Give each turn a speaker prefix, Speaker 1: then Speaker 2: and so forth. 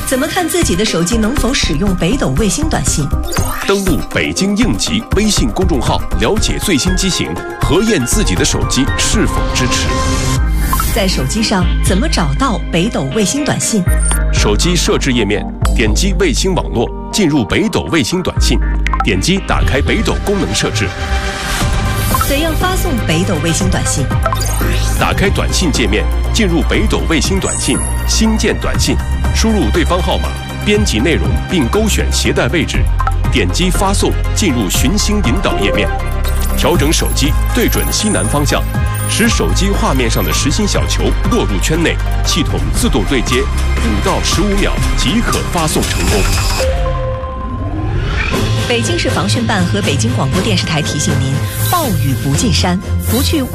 Speaker 1: 怎么看自己的手机能否使用北斗卫星短信？
Speaker 2: 登录北京应急微信公众号，了解最新机型，核验自己的手机是否支持。
Speaker 1: 在手机上怎么找到北斗卫星短信？
Speaker 2: 手机设置页面，点击卫星网络，进入北斗卫星短信，点击打开北斗功能设置。
Speaker 1: 怎样发送北斗卫星短信？
Speaker 2: 打开短信界面，进入北斗卫星短信，新建短信，输入对方号码，编辑内容并勾选携带位置，点击发送，进入寻星引导页面，调整手机对准西南方向，使手机画面上的实心小球落入圈内，系统自动对接，5到15秒即可发送成功。
Speaker 1: 北京市防汛办和北京广播电视台提醒您：暴雨不进山，不去